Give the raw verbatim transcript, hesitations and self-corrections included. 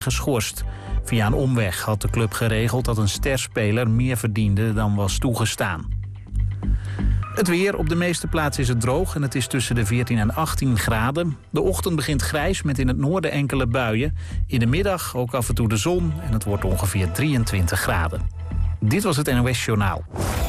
geschorst. Via een omweg had de club geregeld dat een sterspeler meer verdiende dan was toegestaan. Het weer. Op de meeste plaatsen is het droog en het is tussen de veertien en achttien graden. De ochtend begint grijs met in het noorden enkele buien. In de middag ook af en toe de zon en het wordt ongeveer drieëntwintig graden. Dit was het N O S Journaal.